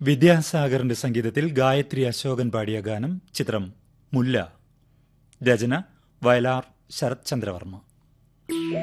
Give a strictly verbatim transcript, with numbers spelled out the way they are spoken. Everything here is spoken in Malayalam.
വിദ്യാസാഗറിന്റെ സംഗീതത്തിൽ ഗായത്രി അശോകൻ പാടിയ ഗാനം. ചിത്രം മുല്ല. രചന വയലാർ ശരത് ചന്ദ്രവർമ്മ.